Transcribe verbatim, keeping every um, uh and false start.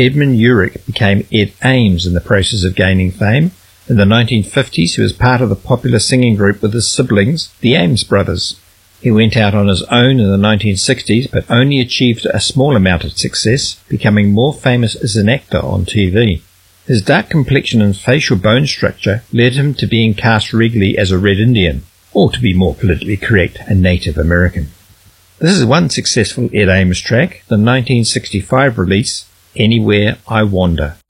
Edmund Urick became Ed Ames in the process of gaining fame. In the nineteen fifties, he was part of the popular singing group with his siblings, the Ames Brothers. He went out on his own in the nineteen sixties, but only achieved a small amount of success, becoming more famous as an actor on T V. His dark complexion and facial bone structure led him to being cast regularly as a Red Indian, or to be more politically correct, a Native American. This is one successful Ed Ames track, the nineteen sixty-five release, Anywhere I Wander.